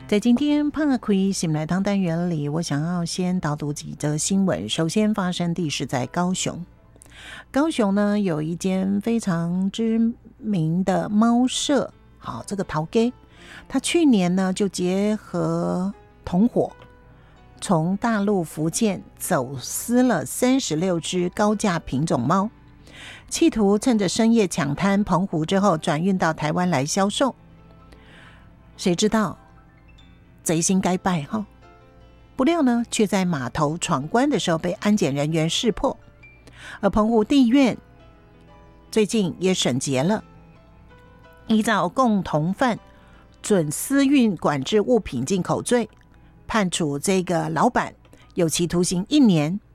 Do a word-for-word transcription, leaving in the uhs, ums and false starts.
在今天怕亏醒来汤单元里，我想要先导读几则新闻。首先发生地是在高雄，高雄呢有一间非常知名的猫舍，好，这个陶给，他去年呢就结合同伙，从大陆福建走私了三十六只高价品种猫，企图趁着深夜抢滩澎湖之后转运到台湾来销售。谁知道贼心该败哈，不料呢，却在码头闯关的时候被安检人员识破。而澎湖地院最近也审结了，依照共同犯准私运管制物品进口罪，判处这个老板有期徒刑一年，